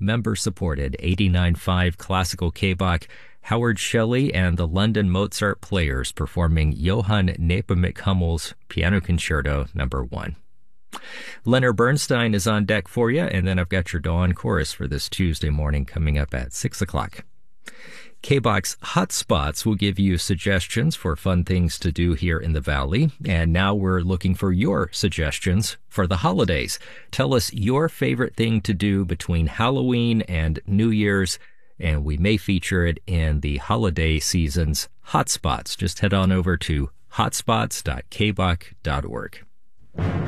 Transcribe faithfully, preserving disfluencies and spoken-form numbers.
member-supported eighty-nine point five classical K-Bach, Howard Shelley and the London Mozart Players performing Johann Nepomuk Hummel's Piano Concerto Number One. Leonard Bernstein is on deck for you, and then I've got your dawn chorus for this Tuesday morning coming up at six o'clock. K-Bach's Hotspots will give you suggestions for fun things to do here in the Valley, and now we're looking for your suggestions for the holidays. Tell us your favorite thing to do between Halloween and New Year's, and we may feature it in the holiday season's Hotspots. Just head on over to hotspots dot k bach dot org.